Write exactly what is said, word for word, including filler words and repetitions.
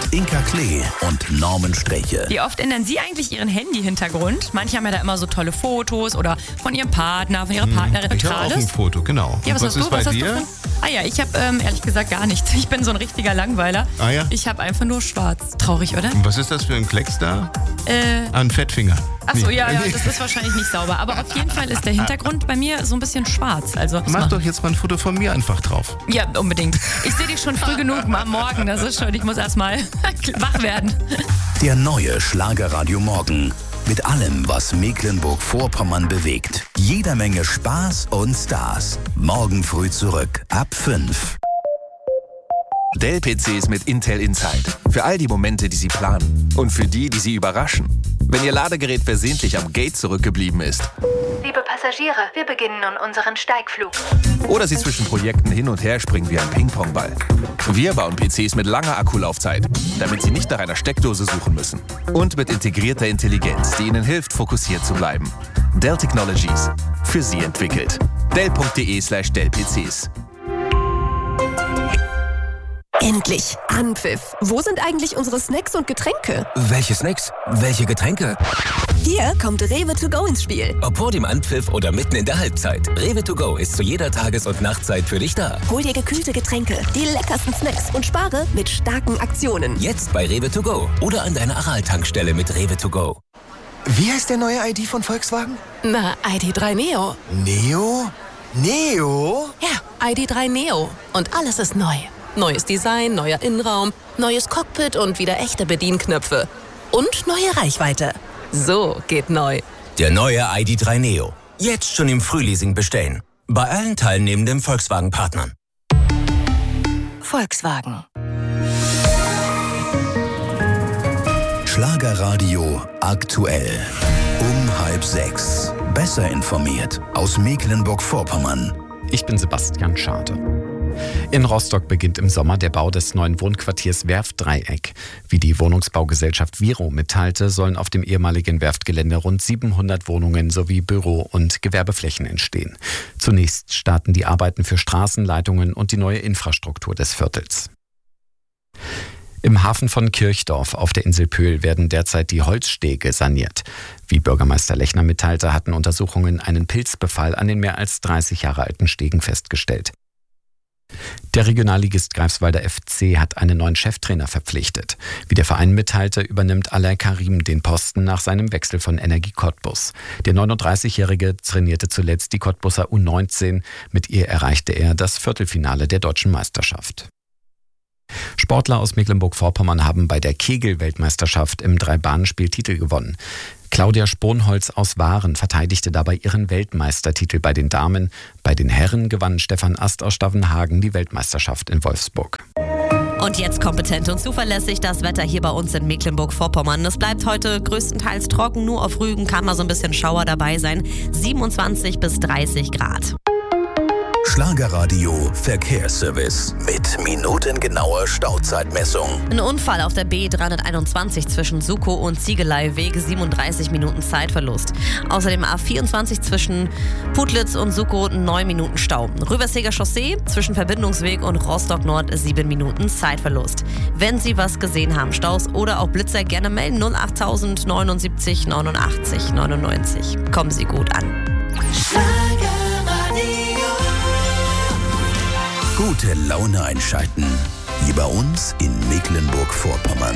Inka Klee und Norman Streche. Wie oft ändern Sie eigentlich Ihren Handy-Hintergrund? Manche haben ja da immer so tolle Fotos oder von Ihrem Partner, von Ihrer Partnerin. Ich habe auch ein Foto, genau. Ja, was, was hast ist du? bei was hast dir? Du ah ja, ich habe ähm, ehrlich gesagt gar nichts. Ich bin so ein richtiger Langweiler. Ah ja? Ich habe einfach nur schwarz. Traurig, oder? Und was ist das für ein Klecks da? Äh, ah, ein Fettfinger. Achso, ja, ja, das ist wahrscheinlich nicht sauber. Aber auf jeden Fall ist der Hintergrund bei mir so ein bisschen schwarz. Also, Mach doch jetzt mal ein Foto von mir einfach drauf. Ja, unbedingt. Ich sehe dich schon früh genug am Morgen. Das ist schon, ich muss erst mal wach werden. Der neue Schlagerradio Morgen. Mit allem, was Mecklenburg-Vorpommern bewegt. Jeder Menge Spaß und Stars. Morgen früh zurück, ab fünf. Dell-P Cs mit Intel Inside. Für all die Momente, die Sie planen. Und für die, die Sie überraschen. Wenn Ihr Ladegerät versehentlich am Gate zurückgeblieben ist. Liebe Passagiere, wir beginnen nun unseren Steigflug. Oder Sie zwischen Projekten hin und her springen wie ein Ping-Pong-Ball. Wir bauen P Cs mit langer Akkulaufzeit, damit Sie nicht nach einer Steckdose suchen müssen. Und mit integrierter Intelligenz, die Ihnen hilft, fokussiert zu bleiben. Dell Technologies. Für Sie entwickelt. Dell.de slash Dell-PCs. Endlich! Anpfiff! Wo sind eigentlich unsere Snacks und Getränke? Welche Snacks? Welche Getränke? Hier kommt Rewe to go ins Spiel. Ob vor dem Anpfiff oder mitten in der Halbzeit. Rewe to go ist zu jeder Tages- und Nachtzeit für dich da. Hol dir gekühlte Getränke, die leckersten Snacks und spare mit starken Aktionen. Jetzt bei Rewe to go oder an deiner Aral-Tankstelle mit Rewe to go. Wie heißt der neue I D von Volkswagen? Na, I D drei Neo. Neo? Neo? Ja, I D drei Neo. Und alles ist neu. Neues Design, neuer Innenraum, neues Cockpit und wieder echte Bedienknöpfe. Und neue Reichweite. So geht neu. Der neue I D drei Neo. Jetzt schon im Frühleasing bestellen. Bei allen teilnehmenden Volkswagen-Partnern. Volkswagen. Schlagerradio aktuell. Um halb sechs. Besser informiert aus Mecklenburg-Vorpommern. Ich bin Sebastian Schade. In Rostock beginnt im Sommer der Bau des neuen Wohnquartiers Werftdreieck. Wie die Wohnungsbaugesellschaft Viro mitteilte, sollen auf dem ehemaligen Werftgelände rund siebenhundert Wohnungen sowie Büro- und Gewerbeflächen entstehen. Zunächst starten die Arbeiten für Straßenleitungen und die neue Infrastruktur des Viertels. Im Hafen von Kirchdorf auf der Insel Pöhl werden derzeit die Holzstege saniert. Wie Bürgermeister Lechner mitteilte, hatten Untersuchungen einen Pilzbefall an den mehr als dreißig Jahre alten Stegen festgestellt. Der Regionalligist Greifswalder F C hat einen neuen Cheftrainer verpflichtet. Wie der Verein mitteilte, übernimmt Alay Karim den Posten nach seinem Wechsel von Energie Cottbus. Der neununddreißigjährige trainierte zuletzt die Cottbuser U neunzehn. Mit ihr erreichte er das Viertelfinale der deutschen Meisterschaft. Sportler aus Mecklenburg-Vorpommern haben bei der Kegel-Weltmeisterschaft im Drei-Bahnen-Spiel Titel gewonnen. Claudia Sponholz aus Waren verteidigte dabei ihren Weltmeistertitel bei den Damen. Bei den Herren gewann Stefan Ast aus Stavenhagen die Weltmeisterschaft in Wolfsburg. Und jetzt kompetent und zuverlässig das Wetter hier bei uns in Mecklenburg-Vorpommern. Es bleibt heute größtenteils trocken, nur auf Rügen kann mal so ein bisschen Schauer dabei sein. siebenundzwanzig bis dreißig Grad. Schlagerradio Verkehrsservice mit minutengenauer Stauzeitmessung. Ein Unfall auf der B dreihunderteinundzwanzig zwischen Sukow und Ziegeleiweg, siebenunddreißig Minuten Zeitverlust. Außerdem A vierundzwanzig zwischen Putlitz und Sukow, neun Minuten Stau. Rüberseger Chaussee zwischen Verbindungsweg und Rostock Nord, sieben Minuten Zeitverlust. Wenn Sie was gesehen haben, Staus oder auch Blitzer, gerne melden null acht null null neunundsiebzig neunundachtzig neunundneunzig. Kommen Sie gut an. Gute Laune einschalten. Hier bei uns in Mecklenburg-Vorpommern.